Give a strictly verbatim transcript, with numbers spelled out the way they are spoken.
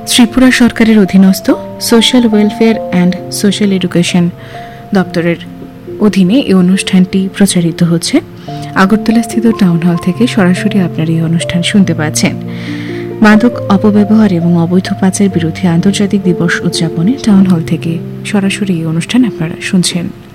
ত্রিপুরা সরকারের অধীনস্থ social welfare and social education দপ্তরের অধীনে এই অনুষ্ঠানটি প্রচারিত হচ্ছে। আগরতলাস্থিত টাউন হল থেকে সরাসরি আপনারা এই অনুষ্ঠান শুনতে পাচ্ছেন। মাদক অপব্যবহার এবং অবৈধ পাচার বিরোধী আন্তর্জাতিক দিবস উদযাপনে টাউন হল থেকে সরাসরি এই অনুষ্ঠান আপনারা শুনছেন।